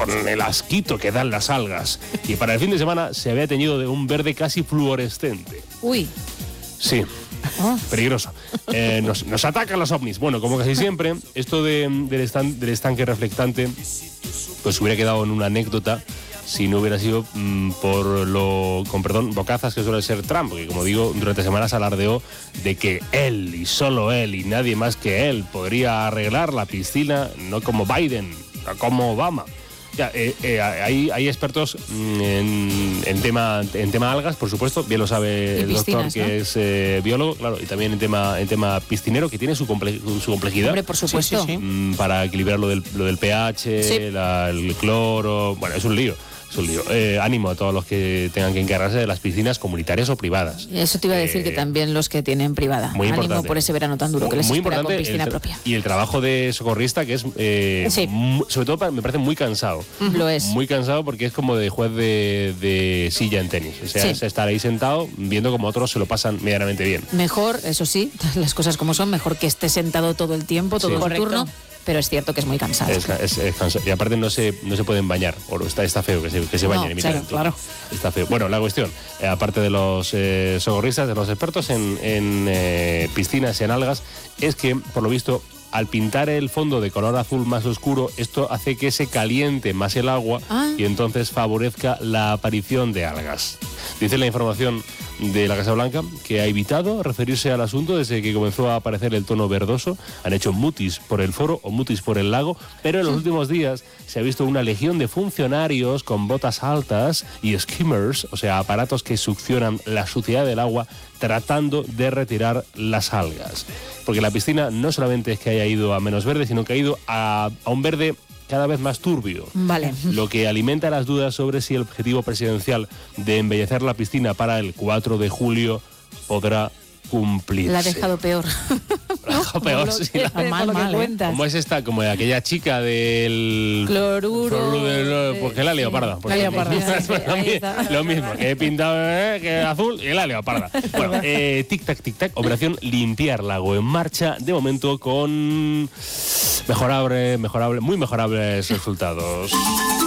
con el asquito que dan las algas. Y para el fin de semana se había teñido de un verde casi fluorescente. Uy. Sí. Peligroso. Nos atacan los ovnis. Bueno, como casi siempre, esto del estanque reflectante pues hubiera quedado en una anécdota si no hubiera sido con bocazas que suele ser Trump, porque como digo, durante semanas alardeó de que él y solo él y nadie más que él podría arreglar la piscina, no como Biden, no como Obama. Ya, hay expertos en tema algas, por supuesto, bien lo sabe el doctor, que ¿no? Es biólogo, claro, y también en tema piscinero, que tiene su complejidad. Hombre, por supuesto. Sí. Para equilibrar lo del pH, sí. El cloro, bueno, es un lío. Ánimo a todos los que tengan que encargarse de las piscinas comunitarias o privadas. Eso te iba a decir, que también los que tienen privada. Muy ánimo importante. Por ese verano tan duro que les muy espera importante, con piscina propia. Y el trabajo de socorrista, que es sí. sobre todo me parece muy cansado. Lo es. Muy cansado porque es como de juez de silla en tenis. O sea, sí. Es estar ahí sentado viendo como otros se lo pasan medianamente bien. Mejor, eso sí, las cosas como son, mejor que esté sentado todo el tiempo, todo el turno. Pero es cierto que es muy cansado. Es cansado. Y aparte no se pueden bañar. Está feo que se bañen. Claro. Está feo. Bueno, la cuestión, aparte de los socorristas, de los expertos en piscinas y en algas, es que, por lo visto, al pintar el fondo de color azul más oscuro, esto hace que se caliente más el agua y entonces favorezca la aparición de algas. Dice la información de la Casa Blanca que ha evitado referirse al asunto desde que comenzó a aparecer el tono verdoso. Han hecho mutis por el foro o mutis por el lago, pero en los últimos días se ha visto una legión de funcionarios con botas altas y skimmers, o sea, aparatos que succionan la suciedad del agua, tratando de retirar las algas. Porque la piscina no solamente es que haya ido a menos verde, sino que ha ido a un verde cada vez más turbio. Vale. Lo que alimenta las dudas sobre si el objetivo presidencial de embellecer la piscina para el 4 de julio podrá cumplirse. La ha dejado peor. La ha dejado peor, sí. Mal, Como es esta, como aquella chica del... Cloruro. Pues que la leoparda. La leoparda. Lo mismo, que he pintado que azul y la leoparda. Bueno, tic-tac, operación limpiar lago en marcha, de momento con muy mejorables resultados.